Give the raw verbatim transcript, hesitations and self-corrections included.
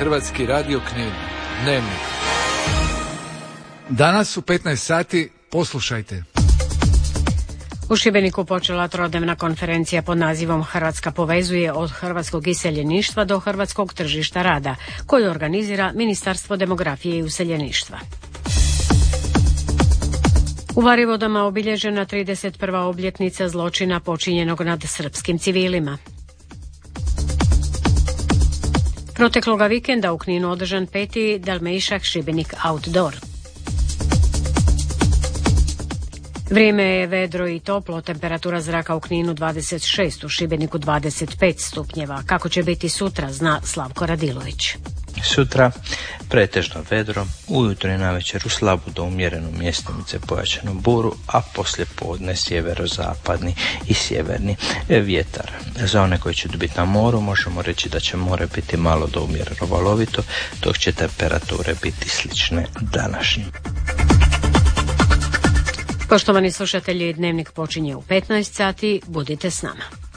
Hrvatski radio Knin. Dnevnik. Danas u petnaest sati poslušajte. U Šibeniku počela trodnevna konferencija pod nazivom Hrvatska povezuje od hrvatskog iseljeništva do hrvatskog tržišta rada, koju organizira Ministarstvo demografije i useljeništva. U Varivodama obilježena trideset prva obljetnica zločina počinjenog nad srpskim civilima. Protekloga vikenda u Kninu održan peti Dalmejšak Šibenik Outdoor. Vrijeme je vedro i toplo, temperatura zraka u Kninu dvadeset šest, u Šibeniku dvadeset pet stupnjeva. Kako će biti sutra, zna Slavko Radilović. Sutra pretežno vedro, ujutro i navečer u slabu do umjerenu mjestimice pojačanu buru, a poslije podne sjeverozapadni i sjeverni vjetar. Za one koji će biti na moru možemo reći da će more biti malo do umjereno valovito, dok će temperature biti slične današnjim. Poštovani slušatelji, Dnevnik počinje u petnaest sati, budite s nama.